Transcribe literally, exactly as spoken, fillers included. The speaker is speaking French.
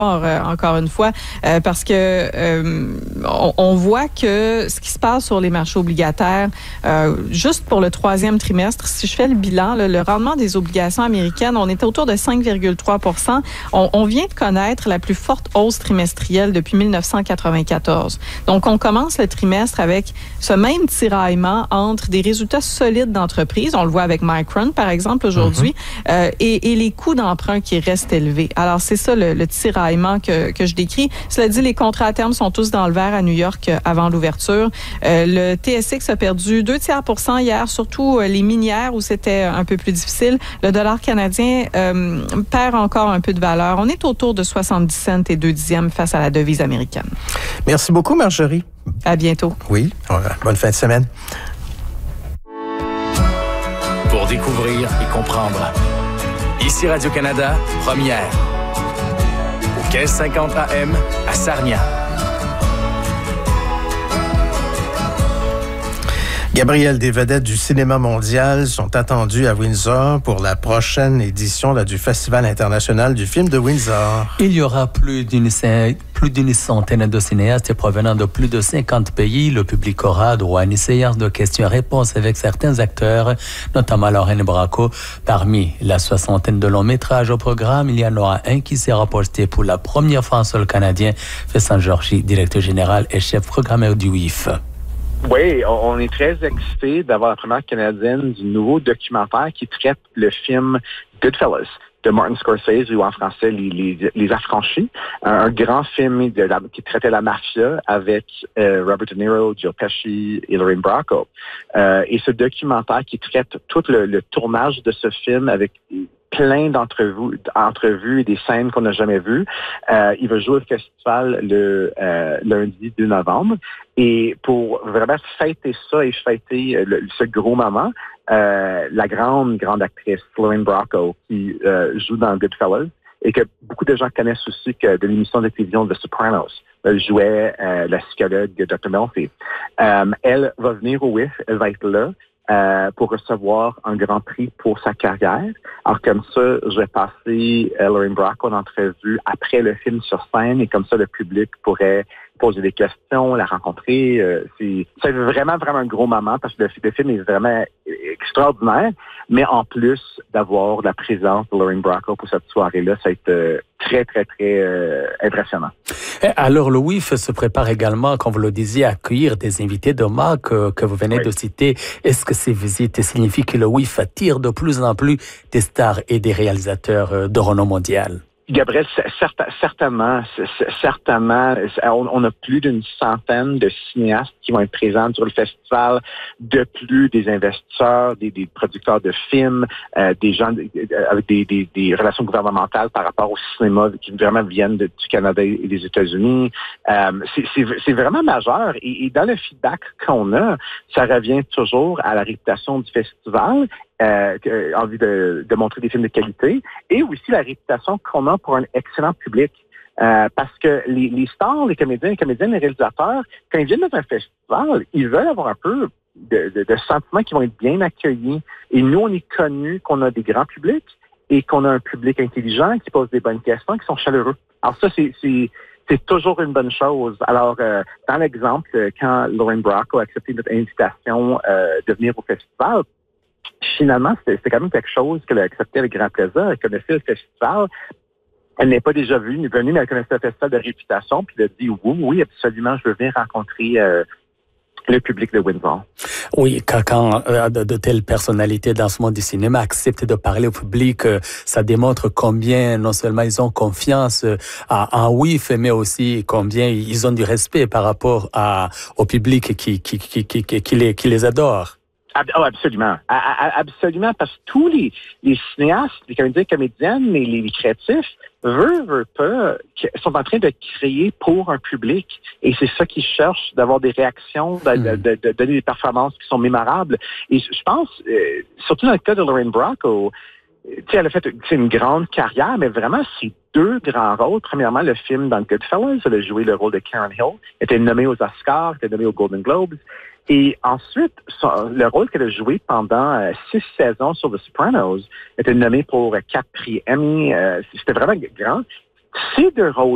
Euh, encore une fois, euh, parce que euh, on, on voit que ce qui se passe sur les marchés obligataires, euh, juste pour le troisième trimestre, si je fais le bilan, là, le rendement des obligations américaines, on est autour de cinq virgule trois pour cent. On, on vient de connaître la plus forte hausse trimestrielle depuis mille neuf cent quatre-vingt-quatorze. Donc, on commence le trimestre avec ce même tiraillement entre des résultats solides d'entreprise, on le voit avec Micron, par exemple, aujourd'hui, mm-hmm. euh, et, et les coûts d'emprunt qui restent élevés. Alors, c'est ça le, le tiraillement Que, que je décris. Cela dit, les contrats à terme sont tous dans le vert à New York avant l'ouverture. Euh, le T S X a perdu deux tiers pour cent hier, surtout euh, les minières où c'était un peu plus difficile. Le dollar canadien euh, perd encore un peu de valeur. On est autour de soixante-dix cents et deux dixièmes face à la devise américaine. Merci beaucoup, Marjorie. À bientôt. Oui, bonne fin de semaine. Pour découvrir et comprendre. Ici Radio-Canada, première. quinze cinquante A M à Sarnia. Gabriel, des vedettes du cinéma mondial sont attendues à Windsor pour la prochaine édition là, du Festival international du film de Windsor. Il y aura plus d'une, plus d'une centaine de cinéastes provenant de plus de cinquante pays. Le public aura droit à une séance de questions-réponses avec certains acteurs, notamment Lorraine Bracco. Parmi la soixantaine de longs métrages au programme, il y en aura un qui sera posté pour la première fois en sol canadien. Vincent Georgi, directeur général et chef programmeur du W I F. Oui, on est très excités d'avoir la première canadienne du nouveau documentaire qui traite le film Goodfellas de Martin Scorsese, ou en français, Les, les, les Affranchis. Un, un grand film de la, qui traitait la mafia avec euh, Robert De Niro, Joe Pesci et Lorraine Bracco. Euh, et ce documentaire qui traite tout le, le tournage de ce film avec plein d'entrevues entrevues et des scènes qu'on n'a jamais vues. Euh, il va jouer au festival le euh, lundi deux novembre. Et pour vraiment fêter ça et fêter le, ce gros moment, euh, la grande, grande actrice Lorraine Bracco, qui euh, joue dans Goodfellas, et que beaucoup de gens connaissent aussi que de l'émission de télévision The Sopranos. Elle jouait euh, la psychologue docteur Melfi. Euh, elle va venir au W I F, elle va être là. Euh, pour recevoir un grand prix pour sa carrière. Alors comme ça, je vais passer euh, Lorraine Bracco en entrevue après le film sur scène et comme ça, le public pourrait poser des questions, la rencontrer. Euh, c'est, c'est vraiment, vraiment un gros moment parce que le, le film est vraiment extraordinaire, mais en plus d'avoir la présence de Lorraine Bracco pour cette soirée-là, ça va être euh, très, très, très euh, impressionnant. Alors, le W I F se prépare également, comme vous le disiez, à accueillir des invités de marque euh, que vous venez oui. de citer. Est-ce que ces visites signifient que le W I F attire de plus en plus des stars et des réalisateurs euh, de renom mondial? Gabriel, certain, certainement, certainement, on, on a plus d'une centaine de cinéastes qui vont être présents sur le festival, de plus des investisseurs, des, des producteurs de films, euh, des gens avec des, des, des relations gouvernementales par rapport au cinéma qui vraiment viennent de, du Canada et des États-Unis. Euh, c'est, c'est, c'est vraiment majeur. Et, et dans le feedback qu'on a, ça revient toujours à la réputation du festival. Euh, envie de, de montrer des films de qualité, et aussi la réputation qu'on a pour un excellent public. Euh, parce que les, les stars, les comédiens, les comédiennes, les réalisateurs, quand ils viennent dans un festival, ils veulent avoir un peu de, de, de sentiments qui vont être bien accueillis. Et nous, on est connus qu'on a des grands publics et qu'on a un public intelligent qui pose des bonnes questions, qui sont chaleureux. Alors ça, c'est... c'est C'est toujours une bonne chose. Alors, euh, dans l'exemple, quand Lorraine Bracco a accepté notre invitation euh, de venir au festival, finalement, c'était, c'était quand même quelque chose qu'elle a accepté avec grand plaisir. Elle connaissait le festival. Elle n'est pas déjà venue, venue mais elle connaissait le festival de réputation. Puis elle a dit oui, oui, absolument, je veux venir rencontrer euh, le public de Windsor. Oui, quand, quand euh, de, de telles personnalités dans ce monde du cinéma acceptent de parler au public, euh, ça démontre combien non seulement ils ont confiance euh, à, en W I F, mais aussi combien ils ont du respect par rapport à, au public qui, qui, qui, qui, qui, qui, les, qui les adore. Oh, absolument. Absolument, parce que tous les, les cinéastes, les comédiens et comédiennes, et les créatifs, veulent, veulent pas, sont en train de créer pour un public. Et c'est ça qu'ils cherchent, d'avoir des réactions, de, de, de, de donner des performances qui sont mémorables. Et je pense, euh, surtout dans le cas de Lorraine Bracco, tu sais, elle a fait c'est une grande carrière, mais vraiment, c'est deux grands rôles. Premièrement, le film dans Goodfellas, elle a joué le rôle de Karen Hill, elle était nommée aux Oscars, elle était nommée aux Golden Globes. Et ensuite, son, le rôle qu'elle a joué pendant euh, six saisons sur The Sopranos était nommé pour euh, quatre prix Emmy. Euh, c'était vraiment grand. Ces deux rôles